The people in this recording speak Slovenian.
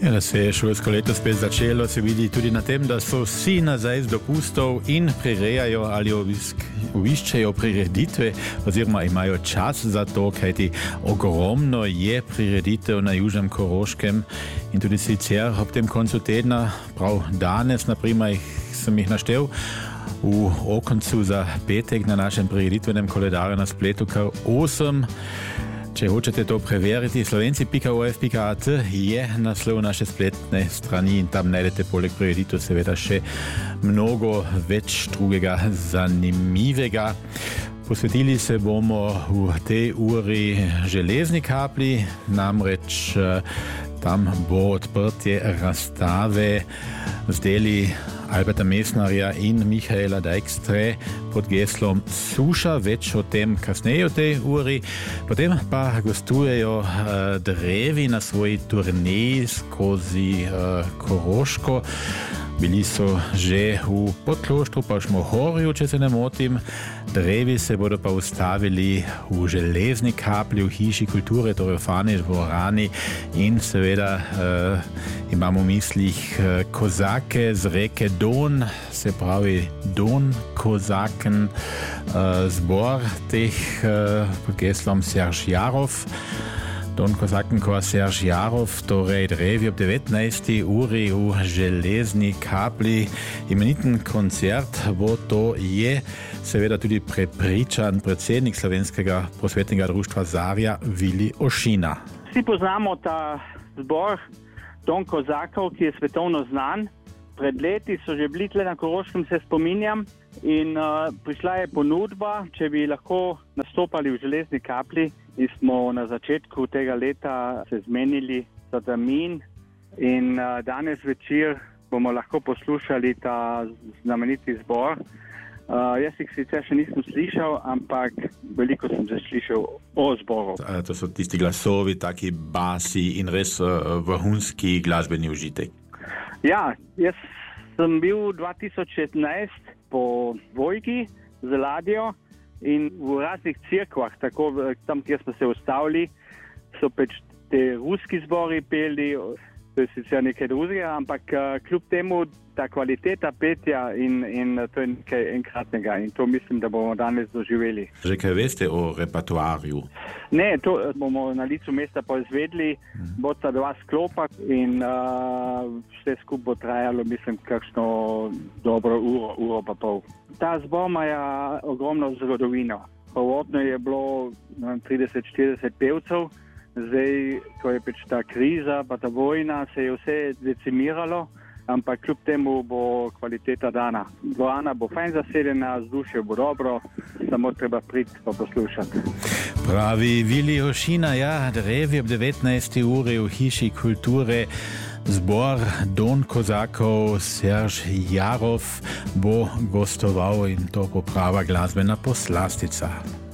Ja, da se je šolsko leto spet začelo, se vidi tudi na tem, da so vsi nazaj z dopustov in prirejajo ali obiščejo prireditve oziroma imajo čas za to, kajti ogromno je prireditev na Južnem Koroškem in tudi sicer ob tem koncu tedna, prav danes, naprimer, sem jih naštel, v okoncu za petek na našem prireditvenem koledarju na spletu kar 8. Če hočete to preveriti, slovenci.of.at je naslov naše spletne strani in tam najdete poleg prireditev seveda še mnogo več drugega zanimivega. Posvetili se bomo v tej uri železni kapli, namreč tam bo odprtje razstave z deli Alberta Mesnarja in Michaela Dijkstra pod geslom Suša, več o tem kasneje v tej uri. Potem pa gostujejo Drevi na svoji turneji skozi Koroško. Bili so že v Podkloštru pa v Šmohorju, če se ne motim. Drevi se bodo pa ustavili v železni kapli v hiši kulture, torej v Fani dvorani in seveda imamo v mislih kozake z reke Don, se pravi Don Kozaken, zbor teh pod geslom Serž Jarov. Don Kozakenko Serž Jarov, torej Drevi ob 19. uri v železni kapli. Imeniten koncert bo to je seveda tudi prepričan predsednik Slovenskega prosvetnega društva Zarja Vili Ošina. Vsi poznamo ta zbor Don Kozakov, ki je svetovno znan. Pred leti so že bili tle na Koroškem, se spominjam, in prišla je ponudba, če bi lahko nastopali v železni kapli. In smo na začetku tega leta se zmenili za termin in danes večer bomo lahko poslušali ta znameniti zbor. Jaz jih sicer še nisem slišal, ampak veliko sem že slišal o zboru. To so tisti glasovi, taki basi in res vrhunski glasbeni užitek. Ja, jaz sem bil 2016 po Vojki z ladjo in v raznih cerkvah, tako tam, kjer smo se ustavili, so pač te ruski zbori peli, to je sicer nekaj drugega, ampak kljub temu ta kvaliteta petja in to je nekaj enkratnega in to mislim, da bomo danes doživeli. Že kaj veste o repertoarju? Ne, to bomo na licu mesta pa izvedli, bo ta 2 sklopa in vse skupaj bo trajalo, mislim, kakšno dobro uro pa pol. Ta zbor ima ogromno zgodovino. Prvotno je bilo 30-40 pevcev, zdaj, ko je pač ta kriza, pa ta vojna, se je vse decimiralo, ampak kljub temu bo kvaliteta dana. Dvorana bo fajn zasedena, vzdušje bo dobro, samo treba priti pa poslušati. Pravi Vili Ošina, ja, Drevi ob 19. uri v hiši kulture. Zbor Don Kozakov Serž Jarov bo gostoval in to bo prava glasbena poslastica.